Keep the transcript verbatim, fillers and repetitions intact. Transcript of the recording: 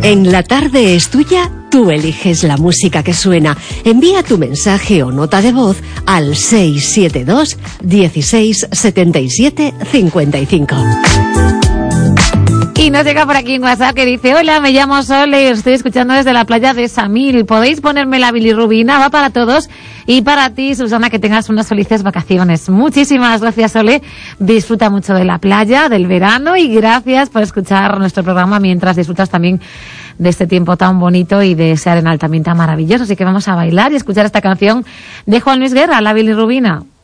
En La Tarde es Tuya, tú eliges la música que suena. Envía tu mensaje o nota de voz al seis siete dos, dieciséis, setenta y siete, cincuenta y cinco. Y nos llega por aquí un WhatsApp que dice: hola, me llamo Sole, os estoy escuchando desde la playa de Samil. ¿Podéis ponerme la bilirrubina? Va para todos y para ti, Susana, que tengas unas felices vacaciones. Muchísimas gracias, Sole. Disfruta mucho de la playa, del verano, y gracias por escuchar nuestro programa mientras disfrutas también de este tiempo tan bonito y de ese arenal también tan maravilloso. Así que vamos a bailar y escuchar esta canción de Juan Luis Guerra, La bilirrubina.